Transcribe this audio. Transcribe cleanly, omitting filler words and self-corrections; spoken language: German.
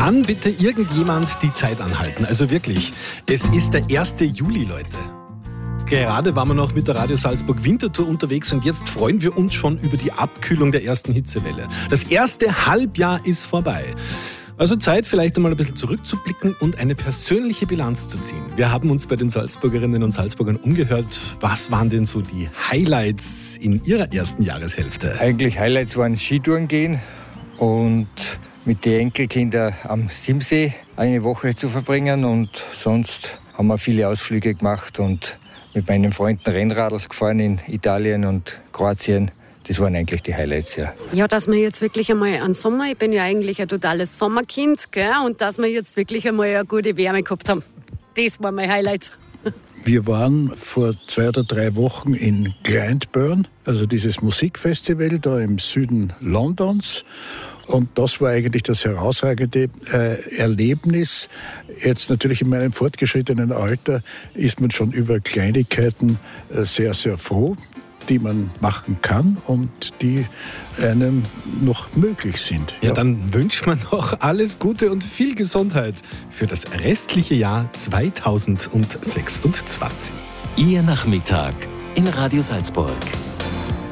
Kann bitte irgendjemand die Zeit anhalten? Also wirklich, es ist der 1. Juli, Leute. Gerade waren wir noch mit der Radio Salzburg Wintertour unterwegs und jetzt freuen wir uns schon über die Abkühlung der ersten Hitzewelle. Das erste Halbjahr ist vorbei. Also Zeit, vielleicht einmal ein bisschen zurückzublicken und eine persönliche Bilanz zu ziehen. Wir haben uns bei den Salzburgerinnen und Salzburgern umgehört. Was waren denn so die Highlights in ihrer ersten Jahreshälfte? Eigentlich Highlights waren Skitouren gehen und mit den Enkelkindern am Simsee eine Woche zu verbringen. Und sonst haben wir viele Ausflüge gemacht und mit meinen Freunden Rennradl gefahren in Italien und Kroatien. Das waren eigentlich die Highlights, ja. Ja, dass wir jetzt wirklich einmal einen Sommer, ich bin ja eigentlich ein totales Sommerkind, gell? Und dass wir jetzt wirklich einmal eine gute Wärme gehabt haben. Das war mein Highlight. Wir waren vor 2 oder 3 Wochen in Glyndebourne, also dieses Musikfestival da im Süden Londons. Und das war eigentlich das herausragende Erlebnis. Jetzt natürlich in meinem fortgeschrittenen Alter ist man schon über Kleinigkeiten sehr, sehr froh, die man machen kann und die einem noch möglich sind. Ja, dann wünscht man noch alles Gute und viel Gesundheit für das restliche Jahr 2026. Ihr Nachmittag in Radio Salzburg.